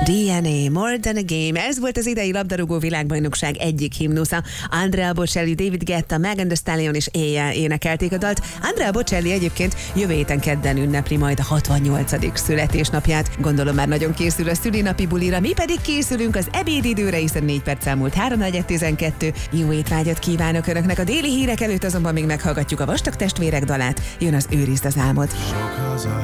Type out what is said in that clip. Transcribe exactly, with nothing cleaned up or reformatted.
dé en á More Than a Game. Ez volt az idei labdarúgó világbajnokság egyik himnusza. Andrea Bocelli, David Guetta, Megan Thee Stallion és éjjel énekelték a dalt. Andrea Bocelli egyébként jövő héten kedden ünnepli majd a hatvannyolcadik születésnapját. Gondolom már nagyon készül a szülinapi bulira, mi pedig készülünk az ebédidőre, hiszen négy perc elmúlt három negyven tizenkettő. Jó étvágyat kívánok Önöknek, a déli hírek előtt azonban még meghallgatjuk a Vastag testvérek dalát. Jön az Őrizd az álmod.